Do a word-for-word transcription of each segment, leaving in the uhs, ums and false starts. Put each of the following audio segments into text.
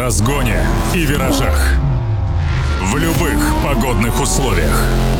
разгоне и виражах. В любых погодных условиях.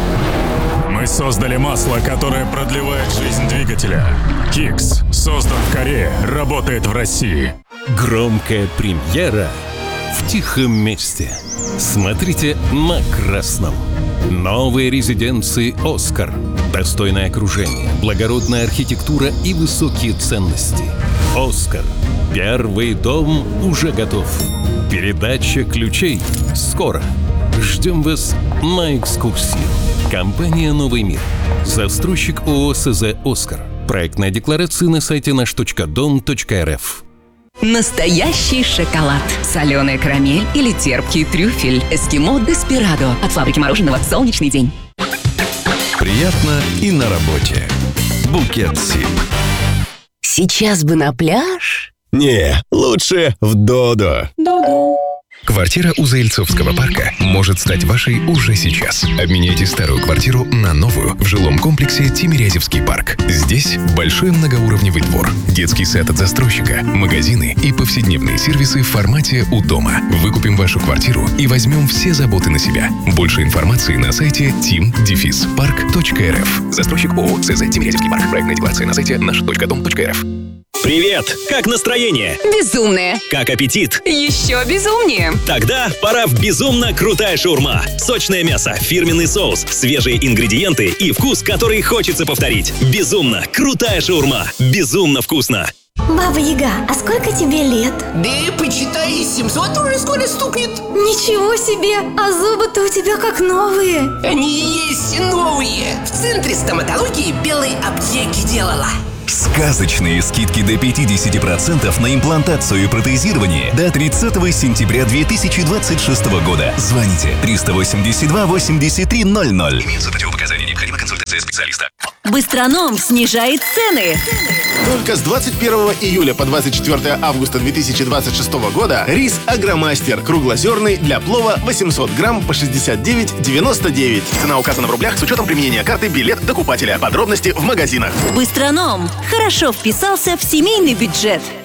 Мы создали масло, которое продлевает жизнь двигателя. Кикс создан в Корее, работает в России. Громкая премьера в тихом месте. Смотрите на красном. Новые резиденции «Оскар». Достойное окружение, благородная архитектура и высокие ценности. «Оскар». Первый дом уже готов. Передача ключей скоро. Ждем вас на экскурсию. Компания «Новый мир». Застройщик ООО СЗ «Оскар». Проектная декларация на сайте наш точка дом точка эр эф. Настоящий шоколад. Соленая карамель или терпкий трюфель. Эскимо Деспирадо. От фабрики мороженого «Солнечный день». Приятно и на работе. Букет Сип. Сейчас бы на пляж? Не, лучше в Додо. Додо. Квартира у Заильцовского парка может стать вашей уже сейчас. Обменяйте старую квартиру на новую в жилом комплексе Тимирязевский парк. Здесь большой многоуровневый двор, детский сад от застройщика, магазины и повседневные сервисы в формате «У дома». Выкупим вашу квартиру и возьмем все заботы на себя. Больше информации на сайте тим парк точка эр эф. Застройщик ООО СЗ Тимирязевский парк. Проектная декларация на сайте наш точка дом точка эр эф. Привет! Как настроение? Безумное. Как аппетит? Еще безумнее. Тогда пора в безумно крутая шаурма. Сочное мясо, фирменный соус, свежие ингредиенты и вкус, который хочется повторить. Безумно крутая шаурма. Безумно вкусно. Баба Яга, а сколько тебе лет? Да почитай, семьсот уже скоро стукнет. Ничего себе, а зубы-то у тебя как новые. Они и есть новые. В центре стоматологии белой аптеки делала. Сказочные скидки до пятьдесят процентов на имплантацию и протезирование до тридцатого сентября две тысячи двадцать шестого года. Звоните триста восемьдесят два восемьдесят три ноль ноль. Имеются противопоказания, необходима консультация специалиста. Быстроном снижает цены. Только с двадцать первого июля по двадцать четвёртого августа две тысячи двадцать шестого года рис «Агромастер» круглозерный для плова восемьсот грамм по шестьдесят девять девяносто девять. Цена указана в рублях с учетом применения карты «Билет докупателя». Подробности в магазинах. Быстроном хорошо вписался в семейный бюджет.